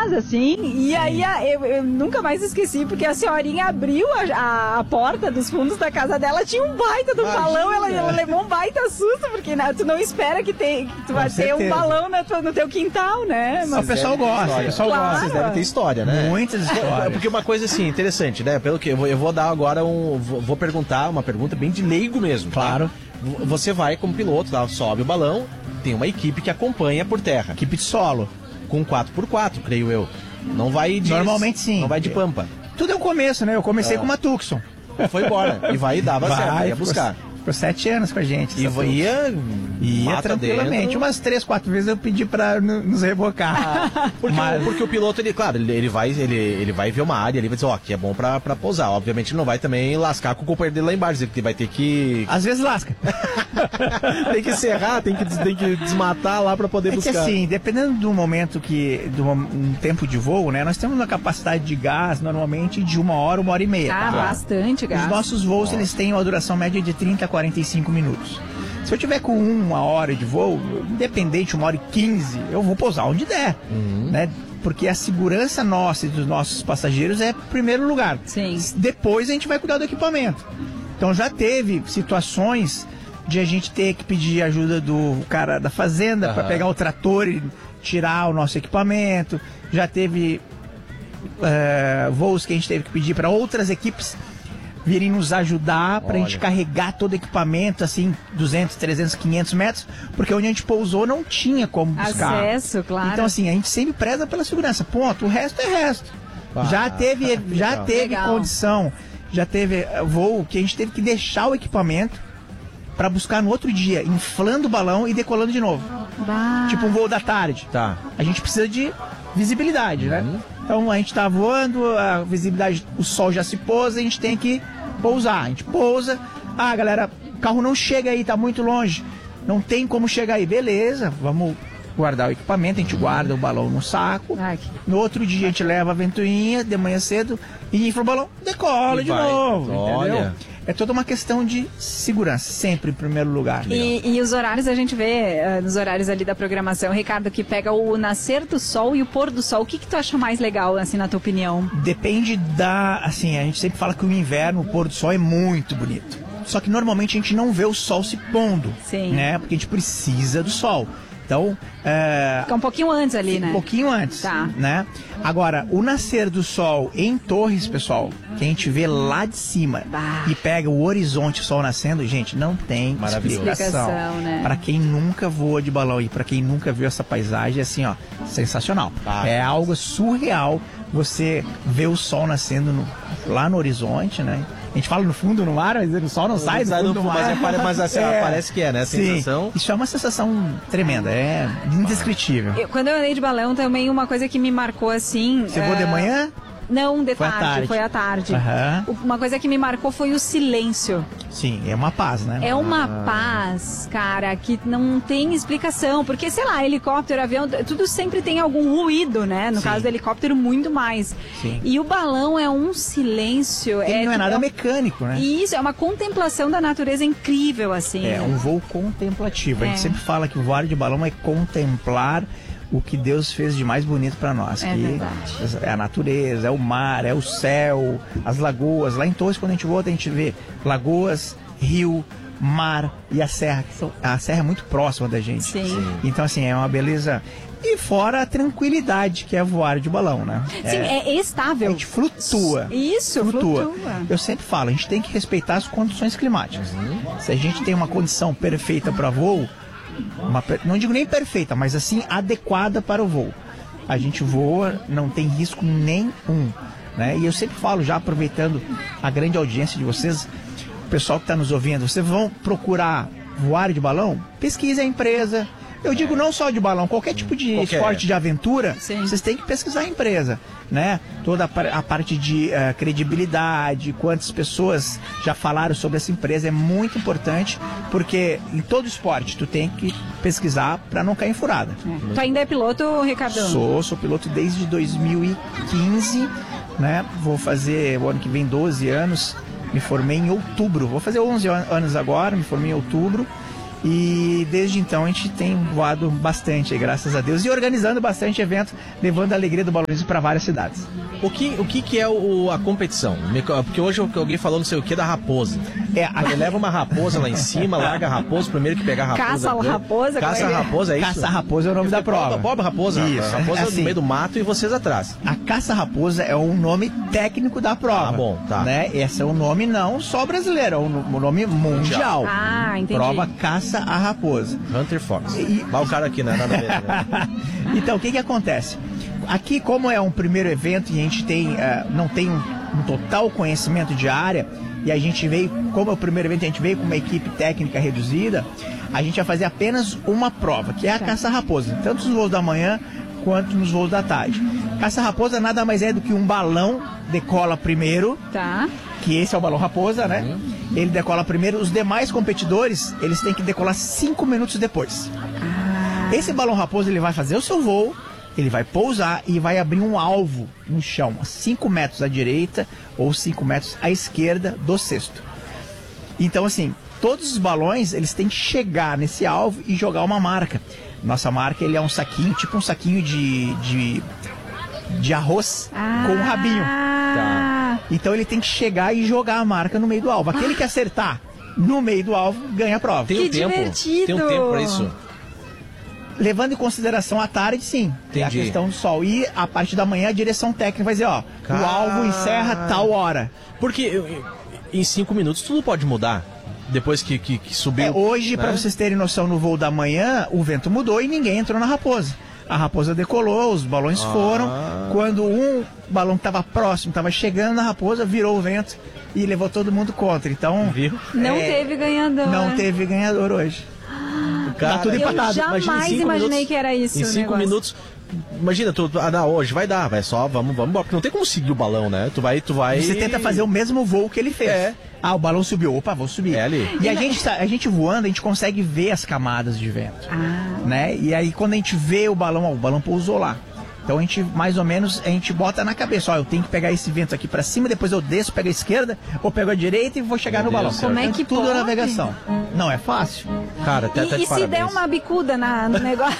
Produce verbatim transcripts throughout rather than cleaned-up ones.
trás, assim, e aí a, eu, eu nunca mais esqueci, porque a senhorinha abriu a, a, a porta dos fundos da casa dela, tinha um baita do balão, ela, ela levou um baita susto, porque né, tu não espera que, tem, que tu vai ter um balão na tua, no teu quintal, né? Mas o pessoal gosta, o pessoal claro. gosta. Vocês devem ter história, né? Muitas histórias. Porque uma coisa assim, interessante, né? Pelo que eu vou, eu vou dar agora um... Vou, vou perguntar uma pergunta bem de leigo mesmo. Claro. Tá? Você vai como piloto, tá? Sobe o balão, tem uma equipe que acompanha por terra. Equipe de solo. Com quatro por quatro, creio eu. Não vai de... Normalmente sim. Não vai de pampa. Tudo é o começo, né? Eu comecei É. com uma Tucson. Foi embora. E vai e dava Vai, certo, ia ficou- buscar. Ficou sete anos com a gente. E essa vai- ia... Ia mata tranquilamente. dentro. Umas três, quatro vezes eu pedi pra n- nos rebocar. Porque, Mas- o, porque o piloto, ele, claro, ele, ele, vai, ele, ele vai ver uma área, ele vai dizer, ó, aqui é bom pra, pra pousar. Obviamente ele não vai também lascar com o companheiro dele lá embaixo, ele vai ter que... Às vezes lasca. tem que serrar, tem que, tem que desmatar lá pra poder É que buscar. assim, dependendo do momento que... do mom- um tempo de voo, né? Nós temos uma capacidade de gás, normalmente, de uma hora, uma hora e meia. Ah, tá? bastante, Os gato. nossos voos, eles têm uma duração média de trinta a quarenta e cinco minutos. Se eu tiver com uma hora de voo, independente, uma hora e quinze, eu vou pousar onde der, né? Porque a segurança nossa e dos nossos passageiros é primeiro lugar. Sim. Depois a gente vai cuidar do equipamento. Então já teve situações de a gente ter que pedir ajuda do cara da fazenda para Aham. pegar o trator e tirar o nosso equipamento. Já teve eh, voos que a gente teve que pedir para outras equipes virem nos ajudar para a gente Olha. carregar todo o equipamento, assim, duzentos, trezentos, quinhentos metros, porque onde a gente pousou não tinha como buscar. Acesso, claro. Então, assim, a gente sempre preza pela segurança. Ponto. O resto é resto. Ah, já teve, já legal. teve Legal. condição, já teve eh, voo que a gente teve que deixar o equipamento para buscar no outro dia, inflando o balão e decolando de novo. Bah. Tipo um voo da tarde. Tá. A gente precisa de visibilidade, né? Então a gente tá voando, a visibilidade, o sol já se pôs, a gente tem que pousar. A gente pousa, ah, galera, o carro não chega aí, tá muito longe, não tem como chegar aí. Beleza, vamos guardar o equipamento, a gente guarda o balão no saco. Ai, que- No outro dia a gente leva a ventoinha, de manhã cedo, e infla o balão, decola E de vai. novo, Olha. entendeu? É toda uma questão de segurança, sempre em primeiro lugar. E, e os horários a gente vê, eh, nos horários ali da programação, Ricardo, que pega o nascer do sol e o pôr do sol. O que que tu acha mais legal, assim, na tua opinião? Depende da... Assim, a gente sempre fala que o inverno, o pôr do sol é muito bonito. Só que normalmente a gente não vê o sol se pondo. Sim. Né? Porque a gente precisa do sol. Então, é, Fica um pouquinho antes ali, né? um pouquinho antes, Tá. né? Agora, o nascer do sol em Torres, pessoal, que a gente vê lá de cima Bah. e pega o horizonte, o sol nascendo, gente, não tem Maravilhoso. explicação. Explicação, né? Para quem nunca voa de balão e para quem nunca viu essa paisagem, é assim, ó, sensacional. Ah, é algo surreal você ver o sol nascendo no- lá no horizonte, né? A gente fala no fundo do mar, mas o sol não sai do sai fundo do do fundo, mar. mas é pare- mas assim, parece que é, né? A Sim. sensação. Isso é uma sensação tremenda, é indescritível. Eu- quando eu andei de balão, também uma coisa que me marcou assim. Você voa de eh, manhã? Não, de Foi à tarde, tarde. foi à tarde. Aham. Uma coisa que me marcou foi o silêncio. Sim, é uma paz, né? É uma paz, cara, que não tem explicação. Porque, sei lá, helicóptero, avião, tudo sempre tem algum ruído, né? No Sim. caso do helicóptero, muito mais. Sim. E o balão é um silêncio. Ele não é nada um- mecânico, né? Isso, é uma contemplação da natureza incrível, assim. É um voo contemplativo. A gente É. sempre fala que voar de balão é contemplar o que Deus fez de mais bonito para nós. É que verdade. é a natureza, é o mar, é o céu, as lagoas. Lá em Torres, quando a gente voa, a gente vê lagoas, rio, mar e a serra. Que são, a serra é muito próxima da gente. Sim. Sim. Então, assim, é uma beleza. E fora a tranquilidade que é voar de balão, né? Sim, é, estável. A gente flutua. Isso, flutua. Eu sempre falo, a gente tem que respeitar as condições climáticas. Se a gente tem uma condição perfeita para voo, uma per- não digo nem perfeita, mas assim adequada para o voo, a gente voa, não tem risco nenhum, né? E eu sempre falo, já aproveitando a grande audiência de vocês, o pessoal que está nos ouvindo, vocês vão procurar voar de balão? Pesquise a empresa. Eu digo não só de balão, qualquer tipo de Qualquer. esporte de aventura, Sim. vocês têm que pesquisar a empresa, né? Toda a, par- a parte de eh, credibilidade, quantas pessoas já falaram sobre essa empresa é muito importante, porque em todo esporte tu tem que pesquisar para não cair em furada. É. Tu ainda é piloto, Ricardo? Sou, sou piloto desde dois mil e quinze, né? Vou fazer o ano que vem doze anos, me formei em outubro, vou fazer onze an- anos agora, me formei em outubro. E desde então a gente tem voado bastante, graças a Deus, e organizando bastante evento, levando a alegria do balonismo para várias cidades. O que, o que, que é o, a competição? Porque hoje alguém falou não sei o que da raposa. É, a... Ele leva uma raposa lá em cima, larga a raposa, primeiro que pegar a raposa. Caça a raposa? Caça a raposa, é isso? Caça a raposa é o nome da prova. Pobre raposa. Isso. A raposa Assim, no meio do mato e vocês atrás. A caça-raposa é um nome técnico da prova. Ah, bom, tá. Né? Esse é um nome não só brasileiro, é um nome mundial. Ah, entendi. Prova caça a raposa. Hunter Fox. E... Vai o cara aqui, né? Nada a ver, né? Então, o que que acontece? Aqui, como é um primeiro evento e a gente tem, uh, não tem um, um total conhecimento de área, e a gente veio, como é o primeiro evento, a gente veio com uma equipe técnica reduzida, a gente vai fazer apenas uma prova, que é a caça-raposa, tanto nos voos da manhã quanto nos voos da tarde. Caça-raposa nada mais é do que um balão decola primeiro, Tá. que esse é o balão raposa, né? Uhum. Ele decola primeiro, os demais competidores, eles têm que decolar cinco minutos depois. Ah. Esse balão raposa, ele vai fazer o seu voo, ele vai pousar e vai abrir um alvo no chão, cinco metros à direita ou cinco metros à esquerda do cesto. Então, assim, todos os balões, eles têm que chegar nesse alvo e jogar uma marca. Nossa marca, ele é um saquinho, tipo um saquinho de, de, de arroz ah. com um rabinho. Tá. Então, ele tem que chegar e jogar a marca no meio do alvo. Aquele que acertar no meio do alvo, ganha a prova. Tem que um tempo, divertido! Tem um tempo pra isso? Levando em consideração a tarde, sim. Tem a questão do sol. E a parte da manhã, a direção técnica vai dizer, ó, Car... o alvo encerra tal hora. Porque em cinco minutos tudo pode mudar. Depois que, que, que subiu. É, hoje, né? para vocês terem noção, no voo da manhã, o vento mudou e ninguém entrou na raposa. A raposa decolou, os balões ah. foram. Quando um balão que estava próximo, estava chegando na raposa, virou o vento e levou todo mundo contra. Então, viu? Não é, teve ganhador. Não teve ganhador hoje. Cara, tá tudo empatado. Eu jamais Imagina, imaginei minutos, que era isso. Em cinco negócio. minutos. Imagina, tu, ah, não, hoje vai dar, vai só, vamos, vamos embora. Porque não tem como seguir o balão, né? Tu vai, tu vai. Você tenta fazer o mesmo voo que ele fez. É. Ah, o balão subiu. Opa, vou subir. É ali. E a gente, a gente voando, a gente consegue ver as camadas de vento. Ah. Né? E aí, quando a gente vê o balão, ó, o balão pousou lá. Então a gente, mais ou menos, a gente bota na cabeça, ó, eu tenho que pegar esse vento aqui pra cima, depois eu desço, pego a esquerda, ou pego a direita e vou chegar Meu no Deus balão. Como é que tudo pode? É navegação. Não é fácil. Cara, até, E, até de e se parabéns. der uma bicuda na, no negócio?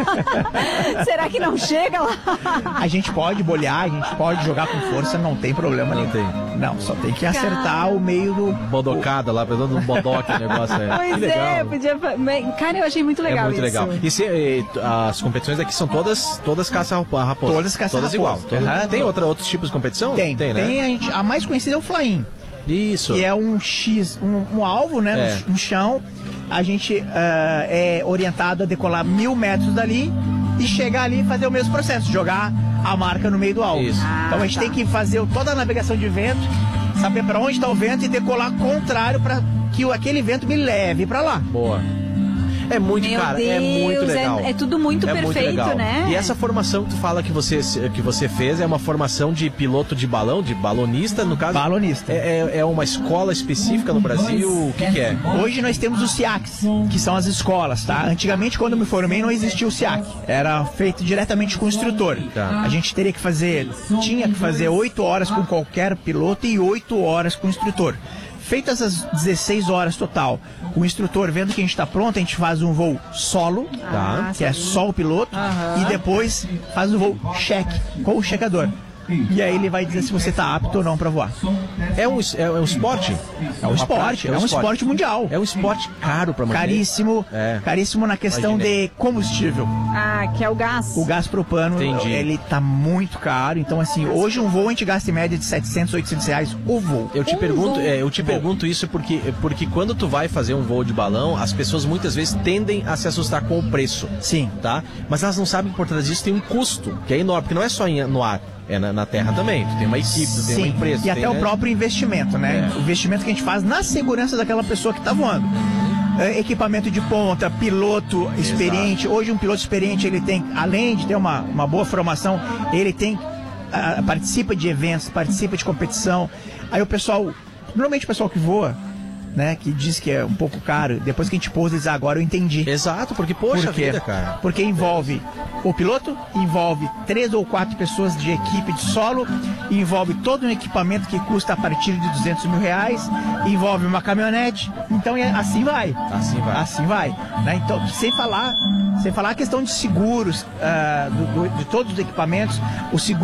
Será que não chega lá? A gente pode bolhar, a gente pode jogar com força, não tem problema Não nenhum. tem. Não, só tem que acertar Cara. o meio do... Bodocada lá, pegando um bodoque o negócio aí. Pois Que legal. é, podia. Cara, eu achei muito legal É muito isso. legal. E se, e, as competições aqui são todas, todas caça-raposa? Todas caça-raposa. Todas igual. Todas, Uhum. Tem outra, outros tipos de competição? Tem, tem, tem né? a, gente, a mais conhecida é o fly-in. Isso. Que é um X, um, um alvo, né, É. no, no chão. A gente ah, é orientado a decolar mil metros dali e chegar ali e fazer o mesmo processo, jogar a marca no meio do alvo. Isso. Então a gente Ah, tem tá. que fazer toda a navegação de vento, saber para onde está o vento e decolar contrário para que o- aquele vento me leve para lá. Boa. É muito, Meu cara, é muito Deus, é- legal. é tudo muito perfeito, legal. né? E essa formação que tu fala que você, que você fez é uma formação de piloto de balão, de balonista, no caso? Balonista. É, é- é uma escola específica no Brasil? O que, que é? Hoje nós temos os SIACs, que são as escolas, tá? Antigamente, quando eu me formei, não existia o SIAC. Era feito diretamente com o instrutor. Tá. A gente teria que fazer, tinha que fazer oito horas com qualquer piloto e oito horas com o instrutor. Feitas as dezesseis horas total, o instrutor vendo que a gente está pronto, a gente faz um voo solo, Tá. que é só o piloto, e depois faz o voo cheque com o checador. E aí ele vai dizer se você está apto ou não para voar. É um, é um esporte? É um esporte, é um esporte mundial. É um esporte caro pra manter. Caríssimo, É. caríssimo na questão Imaginei. de combustível. Ah, que é o gás. O gás propano, Entendi. ele tá muito caro. Então, assim, hoje um voo a gente gasta em média de setecentos, oitocentos reais o voo. Eu te Um pergunto, voo. é, eu te pergunto isso porque, porque quando tu vai fazer um voo de balão, as pessoas muitas vezes tendem a se assustar com o preço. Sim. Tá? Mas elas não sabem que por trás disso tem um custo, que é enorme, porque não é só em- no ar, é na, na terra também. Tu tem uma equipe, tu tem uma Sim, empresa. e tu até tem, o né? próprio investimento, né? É. O investimento que a gente faz na segurança daquela pessoa que está voando. É, equipamento de ponta, piloto experiente. Hoje um piloto experiente, ele tem, além de ter uma, uma boa formação, ele tem ah, participa de eventos, participa de competição. Aí o pessoal, normalmente o pessoal que voa, né, que diz que é um pouco caro, depois que a gente pousa, diz, ah, agora eu entendi. Exato, porque, poxa Por quê? vida, cara. Porque envolve o piloto, envolve três ou quatro pessoas de equipe de solo, envolve todo um equipamento que custa a partir de duzentos mil reais, envolve uma caminhonete, então é, assim vai. Assim vai. Assim vai. Né? Então, sem falar, sem falar a questão de seguros, uh, do, do, de todos os equipamentos, o seguro